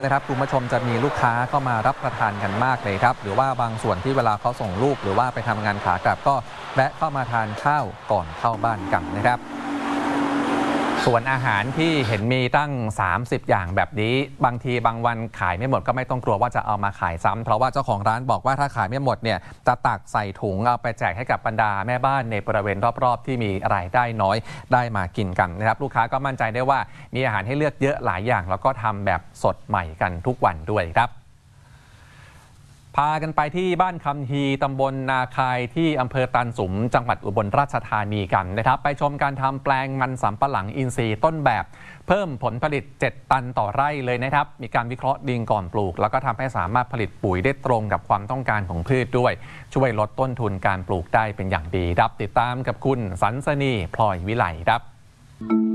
นะครับคุณผู้ชมจะมีลูกค้าเข้ามารับประทานกันมากเลยครับหรือว่าบางส่วนที่เวลาเขาส่งลูกหรือว่าไปทำงานขากลับก็แวะเข้ามาทานข้าวก่อนเข้าบ้านกันนะครับส่วนอาหารที่เห็นมีตั้ง30อย่างแบบนี้บางทีบางวันขายไม่หมดก็ไม่ต้องกลัวว่าจะเอามาขายซ้ำเพราะว่าเจ้าของร้านบอกว่าถ้าขายไม่หมดเนี่ยจะตักใส่ถุงเอาไปแจกให้กับบรรดาแม่บ้านในบริเวณรอบๆที่มีรายได้น้อยได้มากินกันนะครับลูกค้าก็มั่นใจได้ว่ามีอาหารให้เลือกเยอะหลายอย่างแล้วก็ทำแบบสดใหม่กันทุกวันด้วยครับพากันไปที่บ้านคำฮีตำบลนาคายที่อำเภอตันสุมจังหวัดอุบลราชธานีกันนะครับไปชมการทำแปลงมันสำปะหลังอินทรีย์ต้นแบบเพิ่มผลผลิต7 ตันต่อไร่เลยนะครับมีการวิเคราะห์ดินก่อนปลูกแล้วก็ทำให้สามารถผลิตปุ๋ยได้ตรงกับความต้องการของพืชด้วยช่วยลดต้นทุนการปลูกได้เป็นอย่างดีครับติดตามกับคุณสันสนีพลอยวิไลครับ